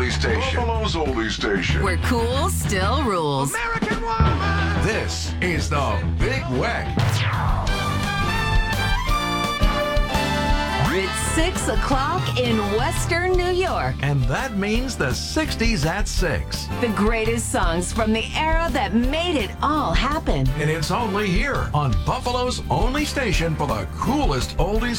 oldie station. Buffalo's oldie station. Where cool still rules. American woman! This is the Big Weck. It's 6 o'clock in Western New York. And that means the 60s at 6. The greatest songs from the era that made it all happen. And it's only here on Buffalo's only station for the coolest oldies